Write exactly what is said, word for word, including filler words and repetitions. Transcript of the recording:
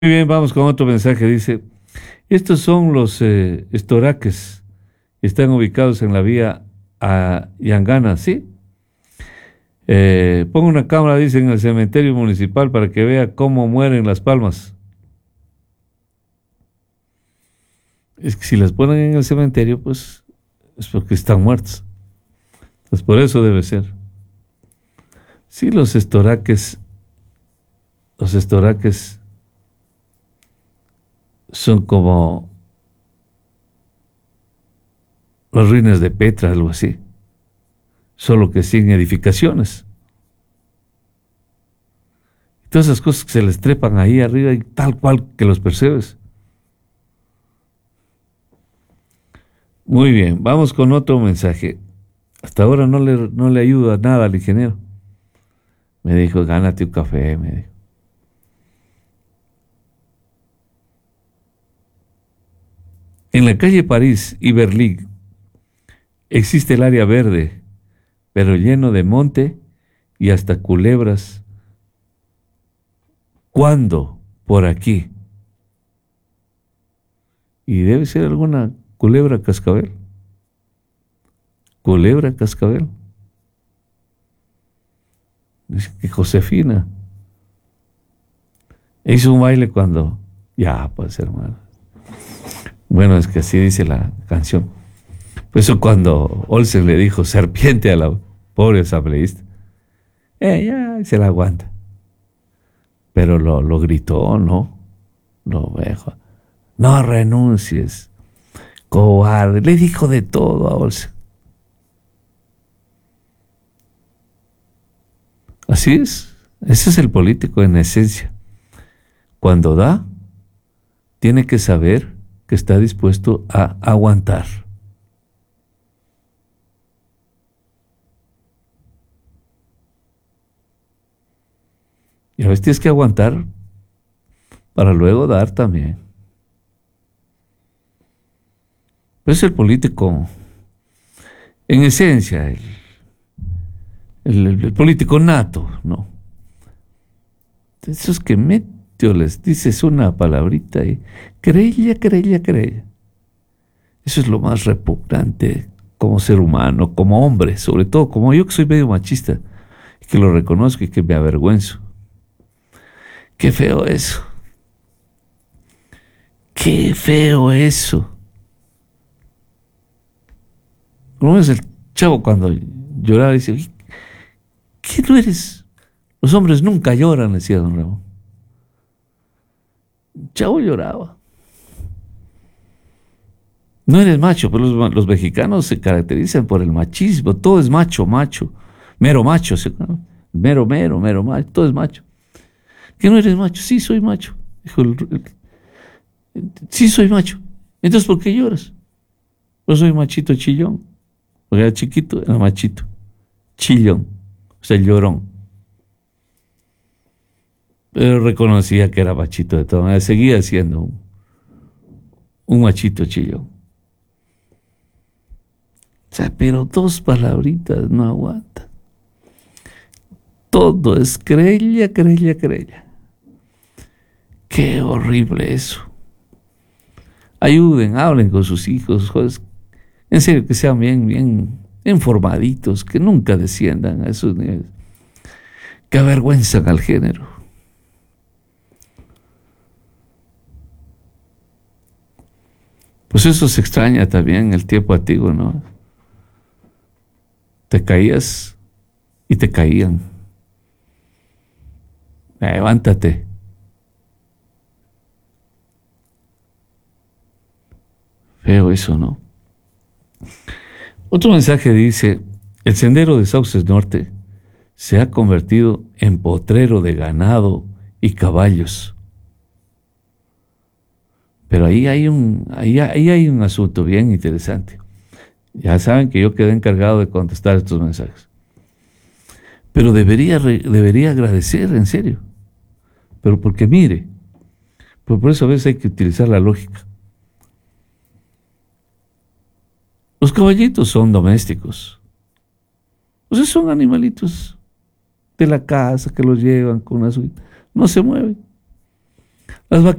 Muy bien, vamos con otro mensaje. Dice, estos son los eh, estoraques que están ubicados en la vía a Yangana, ¿sí? Eh, pongo una cámara, dice, en el cementerio municipal para que vea cómo mueren las palmas. Es que si las ponen en el cementerio, pues es porque están muertas. Pues por eso debe ser. Sí, los estoraques, los estoraques son como las ruinas de Petra, algo así, solo que sin edificaciones. Todas esas cosas que se les trepan ahí arriba y tal cual que los percibes. Muy bien, vamos con otro mensaje. Hasta ahora no le, no le ayuda nada al ingeniero. Me dijo, gánate un café, me dijo. En la calle París y Berlín existe el área verde, pero lleno de monte y hasta culebras. ¿Cuándo? Por aquí. Y debe ser alguna culebra cascabel. Culebra cascabel. Dice que Josefina hizo un baile cuando... Ya, pues hermano. Bueno, es que así dice la canción. Por eso cuando Olsen le dijo serpiente a la pobre asambleísta, eh, ya se la aguanta. Pero lo, lo gritó, ¿no? Lo dijo. No renuncies, cobarde. Le dijo de todo a Olsen. Así es. Ese es el político en esencia. Cuando da, tiene que saber que está dispuesto a aguantar. Y a veces tienes que aguantar para luego dar también. Pero es el político, en esencia, el, el, el político nato, ¿no? Esos que medio les dices una palabrita y querella, querella, querella. Eso es lo más repugnante como ser humano, como hombre, sobre todo como yo que soy medio machista, y que lo reconozco y que me avergüenzo. Qué feo eso. Qué feo eso. ¿Cómo es el chavo cuando lloraba? Dice, ¿qué no eres? Los hombres nunca lloran, decía don Ramón. El chavo lloraba. No eres macho, pero los, los mexicanos se caracterizan por el machismo. Todo es macho, macho. Mero macho. Mero, mero, mero macho. Todo es macho. ¿Que no eres macho? Sí, soy macho. Dijo el, el, sí, soy macho. Entonces, ¿por qué lloras? Pues soy machito chillón. Porque era chiquito, era machito. Chillón. O sea, llorón. Pero reconocía que era machito de todas maneras. Seguía siendo un, un machito chillón. O sea, pero dos palabritas no aguantan. Todo es querella, querella, querella. Qué horrible eso. Ayuden, hablen con sus hijos, joder. En serio, que sean bien, bien informaditos, que nunca desciendan a esos niveles, que avergüenzan al género. Pues eso se extraña también en el tiempo antiguo, ¿no? Te caías y te caían. Levántate. Feo eso, ¿no? Otro mensaje dice, el sendero de Sauces Norte se ha convertido en potrero de ganado y caballos. Pero ahí hay un, ahí, ahí hay un asunto bien interesante. Ya saben que yo quedé encargado de contestar estos mensajes. Pero debería, debería agradecer, en serio. Pero porque mire, pues por eso a veces hay que utilizar la lógica. Los caballitos son domésticos. O sea, son animalitos de la casa que los llevan con una suite. No se mueven. Las